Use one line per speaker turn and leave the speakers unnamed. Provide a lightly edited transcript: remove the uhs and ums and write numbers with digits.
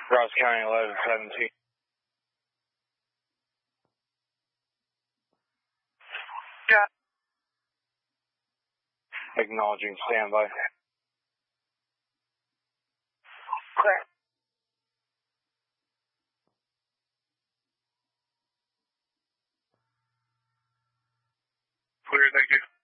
Ross County 1117.
Yeah.
Acknowledging standby.
Clear. Clear, thank you.